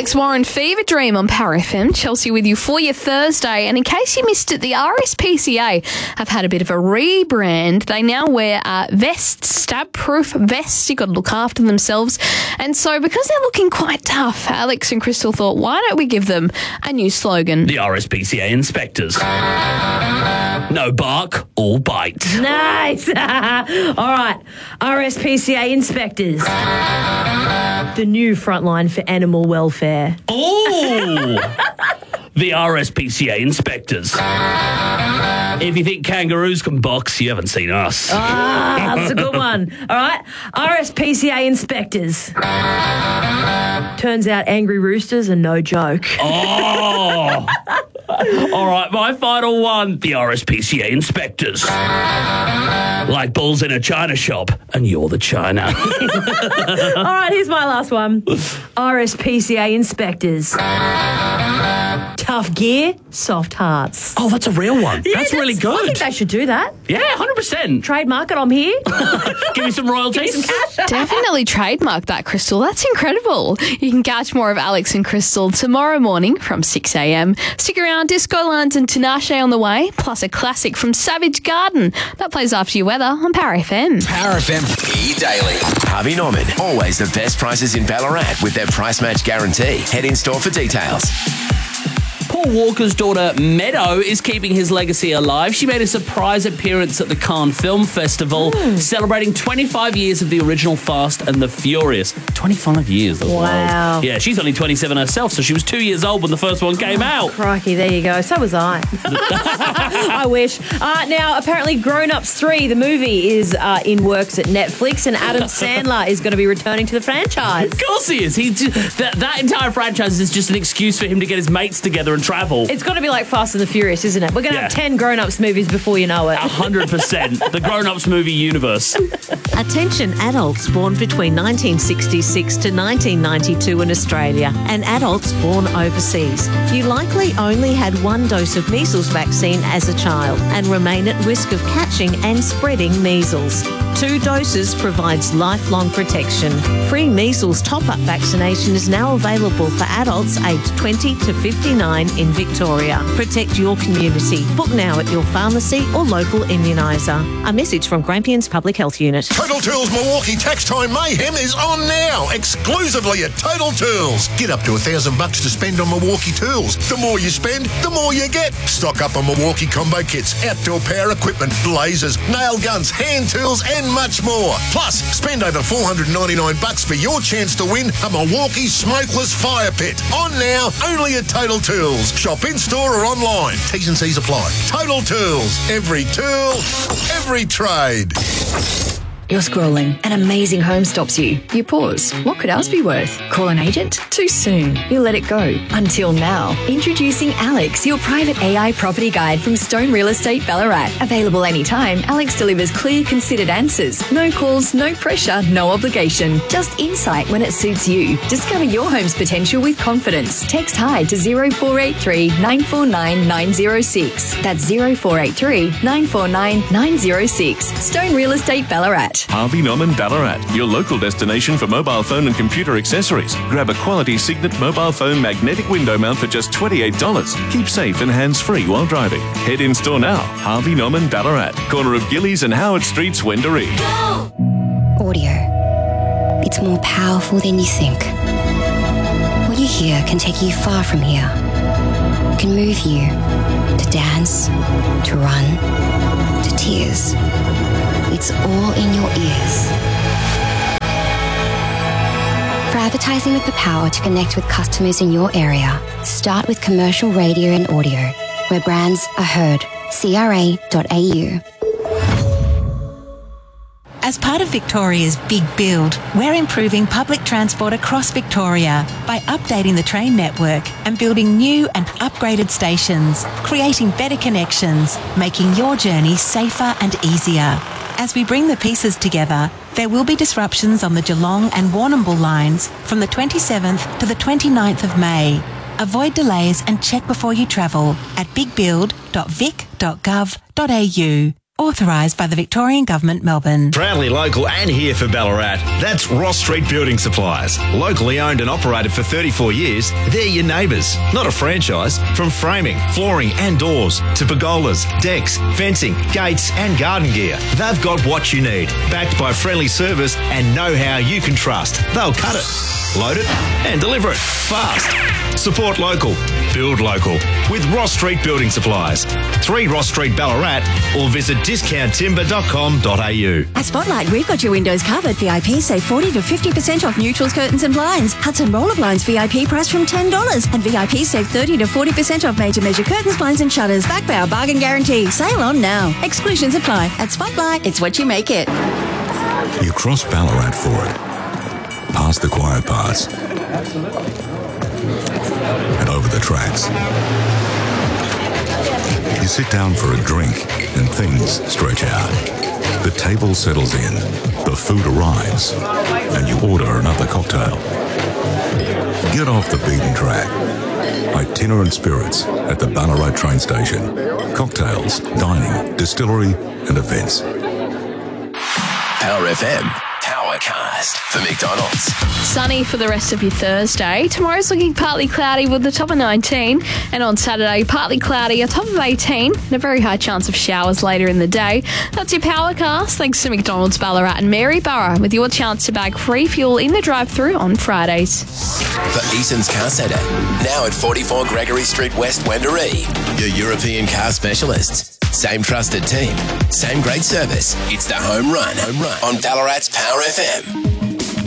Alex Warren, Fever Dream on Power FM. Chelsea with you for your Thursday. And in case you missed it, the RSPCA have had a bit of a rebrand. They now wear vests, stab-proof vests. You've got to look after themselves. And so because they're looking quite tough, Alex and Crystal thought, why don't we give them a new slogan? The RSPCA inspectors. No bark, all bite. Nice. All right. RSPCA inspectors. The new frontline for animal welfare. Oh! The RSPCA inspectors. If you think kangaroos can box, you haven't seen us. Ah, that's a good one. All right. RSPCA inspectors. Turns out angry roosters are no joke. Oh! All right, my final one. The RSPCA inspectors. Like bulls in a china shop, and you're the china. All right, here's my last one. RSPCA inspectors. Tough gear, soft hearts. Oh, that's a real one. Yeah, that's really good. I think they should do that. Yeah, 100%. Trademark it, I'm here. Give me some royalties. Give me some cash. Definitely trademark that, Crystal. That's incredible. You can catch more of Alex and Crystal tomorrow morning from 6 a.m. Stick around, Disco Lines and Tinashe on the way, plus a classic from Savage Garden. That plays after your weather on Power FM. Power FM E-Daily. Harvey Norman. Always the best prices in Ballarat with their price match guarantee. Head in store for details. Paul Walker's daughter, Meadow, is keeping his legacy alive. She made a surprise appearance at the Cannes Film Festival, celebrating 25 years of the original Fast and the Furious. 25 years. That's Wow. wild. Yeah, she's only 27 herself, so she was 2 years old when the first one came out. Crikey, there you go. So was I. I wish. Now, apparently Grown Ups 3, the movie, is in works at Netflix, and Adam Sandler is going to be returning to the franchise. Of course he is. That entire franchise is just an excuse for him to get his mates together and travel. It's got to be like Fast and the Furious, isn't it? We're going to have 10 Grown Ups movies before you know it. 100%. The Grown Ups movie universe. Attention adults born between 1966 to 1992 in Australia and adults born overseas. You likely only had one dose of measles vaccine as a child and remain at risk of catching and spreading measles. 2 doses provides lifelong protection. Free measles top-up vaccination is now available for adults aged 20 to 59 in Victoria. Protect your community. Book now at your pharmacy or local immuniser. A message from Grampians Public Health Unit. Total Tools Milwaukee Tax Time Mayhem is on now, exclusively at Total Tools. Get up to $1,000 to spend on Milwaukee tools. The more you spend, the more you get. Stock up on Milwaukee combo kits, outdoor power equipment, lasers, nail guns, hand tools, and much more. Plus, spend over $499 for your chance to win a Milwaukee smokeless fire pit. On now, only at Total Tools. Shop in store or online. T's and C's apply. Total Tools. Every tool, every trade. You're scrolling. An amazing home stops you. You pause. What could ours be worth? Call an agent? Too soon. You let it go. Until now. Introducing Alex, your private AI property guide from Stone Real Estate Ballarat. Available anytime, Alex delivers clear, considered answers. No calls, no pressure, no obligation. Just insight when it suits you. Discover your home's potential with confidence. Text HI to 0483 949 906. That's 0483 949 906. Stone Real Estate Ballarat. Harvey Norman Ballarat, your local destination for mobile phone and computer accessories. Grab a quality Signet mobile phone magnetic window mount for just $28. Keep safe and hands-free while driving. Head in store now. Harvey Norman Ballarat, corner of Gillies and Howard Streets, Wendouree. Audio. It's more powerful than you think. What you hear can take you far from here. It can move you to dance, to run, to tears. It's all in your ears. For advertising with the power to connect with customers in your area, start with commercial radio and audio, where brands are heard. CRA.au. As part of Victoria's Big Build, we're improving public transport across Victoria by updating the train network and building new and upgraded stations, creating better connections, making your journey safer and easier. As we bring the pieces together, there will be disruptions on the Geelong and Warrnambool lines from the 27th to the 29th of May. Avoid delays and check before you travel at bigbuild.vic.gov.au. Authorised by the Victorian Government, Melbourne. Proudly local and here for Ballarat. That's Ross Street Building Supplies. Locally owned and operated for 34 years, they're your neighbours, not a franchise. From framing, flooring and doors to pergolas, decks, fencing, gates and garden gear, they've got what you need. Backed by friendly service and know-how you can trust. They'll cut it, load it and deliver it fast. Support local. Build local with Ross Street Building Supplies. 3 Ross Street, Ballarat, or visit discounttimber.com.au. At Spotlight, we've got your windows covered. VIP save 40 to 50% off neutrals, curtains and blinds. Hudson Roller Blinds VIP price from $10. And VIP save 30 to 40% off major measure curtains, blinds and shutters. Back by our bargain guarantee. Sale on now. Exclusions apply. At Spotlight, it's what you make it. You cross Ballarat for it. Past the quiet parts. And over the tracks. You sit down for a drink and things stretch out. The table settles in, the food arrives, and you order another cocktail. Get off the beaten track. Itinerant Spirits at the Ballarat train station. Cocktails, dining, distillery and events. Power FM. Powercast for McDonald's. Sunny for the rest of your Thursday. Tomorrow's looking partly cloudy with a top of 19. And on Saturday, partly cloudy, a top of 18. And a very high chance of showers later in the day. That's your Powercast. Thanks to McDonald's Ballarat and Maryborough, with your chance to bag free fuel in the drive-thru on Fridays. For Eason's Car Centre, now at 44 Gregory Street West, Wendouree. Your European car specialists. Same trusted team. Same great service. It's the home run on Ballarat's Power FM.